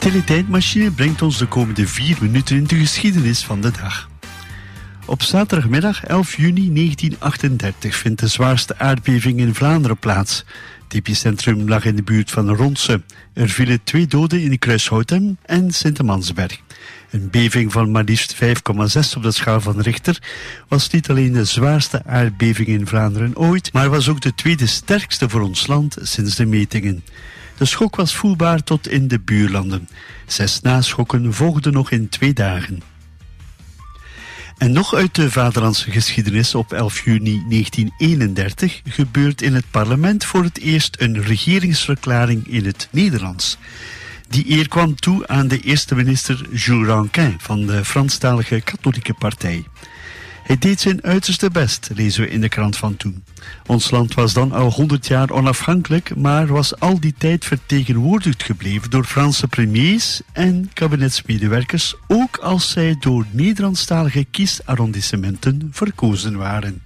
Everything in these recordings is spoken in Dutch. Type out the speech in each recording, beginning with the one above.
Teletijdmachine brengt ons de komende 4 minuten in de geschiedenis van de dag. Op zaterdagmiddag 11 juni 1938 vindt de zwaarste aardbeving in Vlaanderen plaats. Het epicentrum lag in de buurt van Ronse. Er vielen 2 doden in Kruishoutem en Sint-Amansberg. Een beving van maar liefst 5,6 op de schaal van Richter was niet alleen de zwaarste aardbeving in Vlaanderen ooit, maar was ook de tweede sterkste voor ons land sinds de metingen. De schok was voelbaar tot in de buurlanden. 6 naschokken volgden nog in 2 dagen. En nog uit de vaderlandse geschiedenis op 11 juni 1931 gebeurt in het parlement voor het eerst een regeringsverklaring in het Nederlands. Die eer kwam toe aan de eerste minister Jules Rankin van de Franstalige Katholieke Partij. Hij deed zijn uiterste best, lezen we in de krant van toen. Ons land was dan al 100 jaar onafhankelijk, maar was al die tijd vertegenwoordigd gebleven door Franse premiers en kabinetsmedewerkers, ook als zij door Nederlandstalige kiesarrondissementen verkozen waren.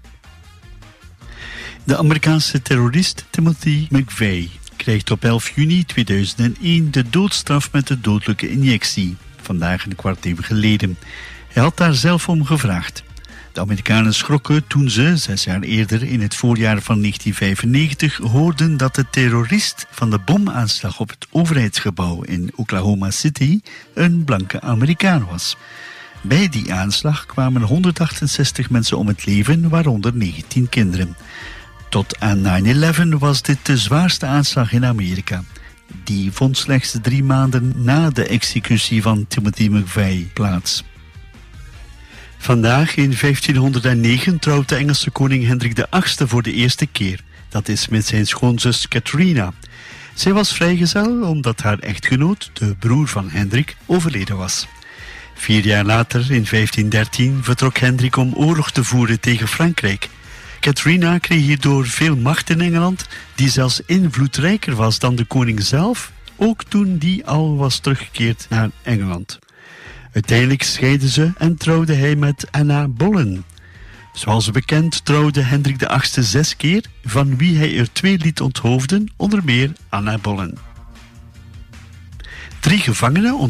De Amerikaanse terrorist Timothy McVeigh krijgt op 11 juni 2001 de doodstraf met de dodelijke injectie, vandaag een kwart eeuw geleden. Hij had daar zelf om gevraagd. De Amerikanen schrokken toen ze, 6 jaar eerder, in het voorjaar van 1995, hoorden dat de terrorist van de bomaanslag op het overheidsgebouw in Oklahoma City een blanke Amerikaan was. Bij die aanslag kwamen 168 mensen om het leven, waaronder 19 kinderen. Tot aan 9/11 was dit de zwaarste aanslag in Amerika. Die vond slechts 3 maanden na de executie van Timothy McVeigh plaats. Vandaag in 1509 trouwt de Engelse koning Hendrik VIII voor de eerste keer. Dat is met zijn schoonzus Catharina. Zij was vrijgezel omdat haar echtgenoot, de broer van Hendrik, overleden was. 4 jaar later, in 1513, vertrok Hendrik om oorlog te voeren tegen Frankrijk. Catharina kreeg hierdoor veel macht in Engeland, die zelfs invloedrijker was dan de koning zelf, ook toen die al was teruggekeerd naar Engeland. Uiteindelijk scheidden ze en trouwde hij met Anna Boleyn. Zoals bekend trouwde Hendrik VIII 6 keer, van wie hij er 2 liet onthoofden, onder meer Anna Boleyn. 3 gevangenen